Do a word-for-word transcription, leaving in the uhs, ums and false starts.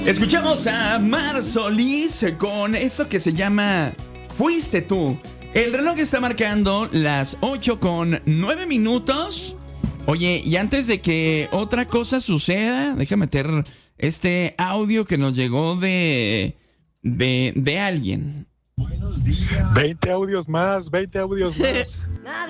Escuchamos a Mar Solís con eso que se llama Fuiste tú. El reloj está marcando las ocho con nueve minutos. Oye, y antes de que otra cosa suceda, déjame meter este audio que nos llegó de, de, de alguien. veinte audios más, veinte audios más.